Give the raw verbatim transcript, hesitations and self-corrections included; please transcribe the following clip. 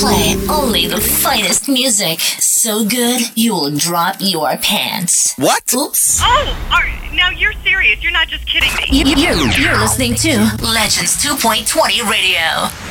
play only the finest music. So good, you'll drop your pants. What? Oops. Oh, are, now you're serious. You're not just kidding me. You, you're, you're listening to Legends two point twenty Radio.